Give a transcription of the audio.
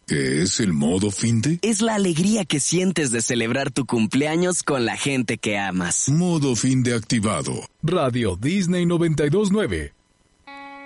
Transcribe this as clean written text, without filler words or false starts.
¿Qué es el modo finde? Es la alegría que sientes de celebrar tu cumpleaños con la gente que amas. Modo finde activado. Radio Disney 92.9.